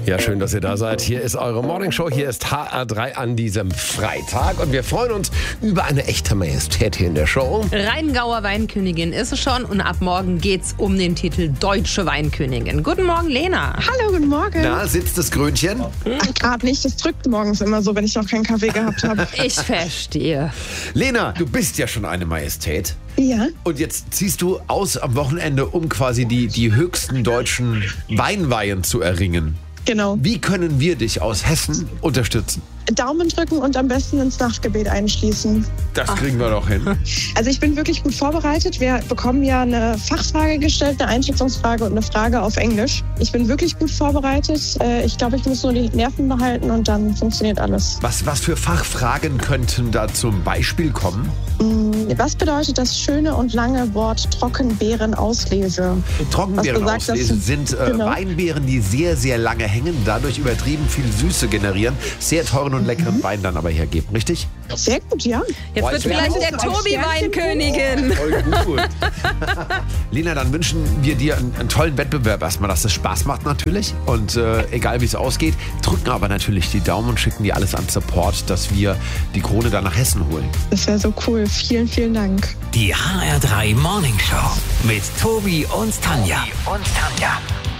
Ja, schön, dass ihr da seid. Hier ist eure Morningshow. Hier ist HR3 an diesem Freitag. Und wir freuen uns über eine echte Majestät hier in der Show. Rheingauer Weinkönigin ist es schon. Und ab morgen geht's um den Titel Deutsche Weinkönigin. Guten Morgen, Lena. Hallo, guten Morgen. Na, sitzt das Krönchen? Gerade nicht, das drückt morgens immer so, wenn ich noch keinen Kaffee gehabt habe. Ich verstehe. Lena, du bist ja schon eine Majestät. Ja. Und jetzt ziehst du aus am Wochenende, um quasi die höchsten deutschen Weinweihen zu erringen. Genau. Wie können wir dich aus Hessen unterstützen? Daumen drücken und am besten ins Nachtgebet einschließen. Das kriegen wir doch hin. Also ich bin wirklich gut vorbereitet. Wir bekommen ja eine Fachfrage gestellt, eine Einschätzungsfrage und eine Frage auf Englisch. Ich bin wirklich gut vorbereitet. Ich glaube, ich muss nur die Nerven behalten und dann funktioniert alles. Was für Fachfragen könnten da zum Beispiel kommen? Was bedeutet das schöne und lange Wort Trockenbeerenauslese? Trockenbeerenauslese sind Genau. Weinbeeren, die sehr, sehr lange hängen, dadurch übertrieben viel Süße generieren, sehr teuren und leckeren Wein dann aber hergeben, richtig? Sehr gut, ja. Jetzt wird vielleicht der Tobi Weinkönigin. Voll gut. Lena, dann wünschen wir dir einen tollen Wettbewerb erstmal, dass es Spaß macht natürlich. Und egal wie es ausgeht, drücken aber natürlich die Daumen und schicken dir alles an Support, dass wir die Krone dann nach Hessen holen. Das wäre so cool. Vielen, vielen Dank. Die HR3 Morningshow mit Tobi und Tanja.